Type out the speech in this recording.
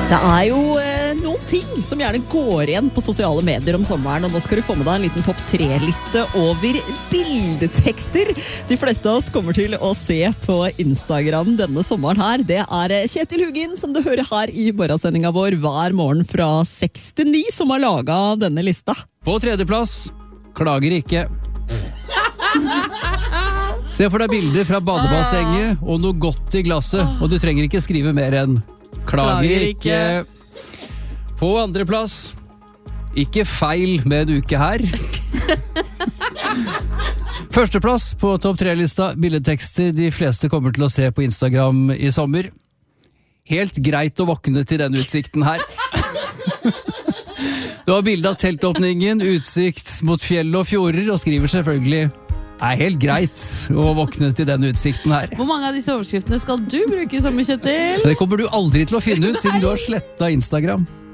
Det jo noen ting som gjerne går igjen på sosiale medier om sommeren, og nå skal du få med deg en liten topp 3-liste over bildetekster de fleste av oss kommer til å se på Instagram denne sommeren her. Det Kjetil Hugin, som du hører her i morgensendinga vår hver morgen fra 6 til 9, som har laget denne lista. På 3. plass, klager ikke. Se for deg bilder fra badebassenget og noe godt i glasset, og du trenger ikke skrive mer enn klager ikke. På 2. plass, ikke feil med en uke her. 1. plass på topp 3-lista, bildetekster de fleste kommer til å se på Instagram i sommer. Helt greit å våkne til den utsikten her. Du har bilde av teltåpningen, utsikt mot fjell og fjorder, og skriver selvfølgelig helt greit å våkne til den utsikten her. Hvor mange av disse overskriftene skal du bruke i sommer, Kjetil? Det kommer du aldri til å finne ut, siden du har slettet Instagram.